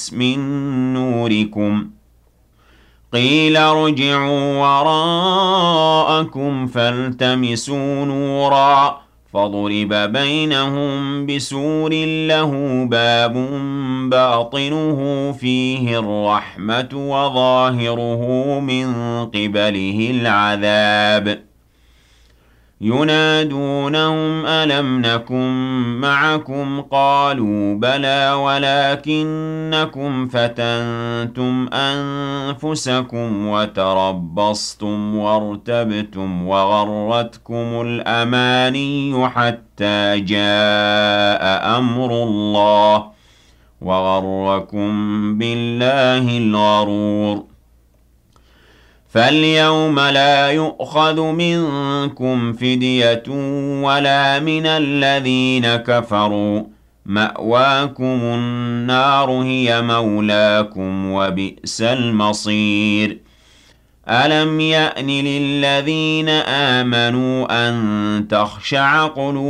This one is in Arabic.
من نوركم قيل ارجعوا وراءكم فالتمسوا نورا فضرب بينهم بسور له باب باطنه فيه الرحمة وظاهره من قبله العذاب ينادونهم ألم نكن معكم قالوا بلى ولكنكم فتنتم أنفسكم وتربصتم وارتبتم وغرتكم الأماني حتى جاء أمر الله وغركم بالله الغرور فاليوم لا يؤخذ منكم فدية ولا من الذين كفروا مأواكم النار هي مولاكم وبئس المصير ألم يأن للذين آمنوا أن تخشع قلوبهم